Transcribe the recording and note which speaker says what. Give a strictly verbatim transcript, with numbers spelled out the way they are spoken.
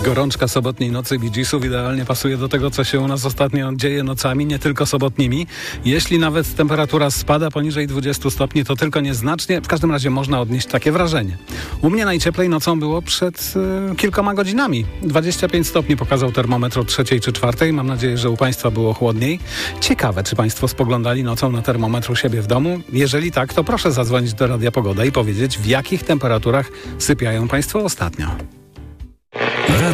Speaker 1: Gorączka sobotniej nocy Bee Geesów idealnie pasuje do tego, co się u nas ostatnio dzieje nocami, nie tylko sobotnimi. Jeśli nawet temperatura spada poniżej dwudziestu stopni, to tylko nieznacznie. W każdym razie można odnieść takie wrażenie. U mnie najcieplej nocą było przed y, kilkoma godzinami. dwadzieścia pięć stopni pokazał termometr o trzeciej czy czwartej. Mam nadzieję, że u Państwa było chłodniej. Ciekawe, czy Państwo spoglądali nocą na termometr u siebie w domu? Jeżeli tak, to proszę zadzwonić do Radia Pogoda i powiedzieć, w jakich temperaturach sypiają Państwo ostatnio.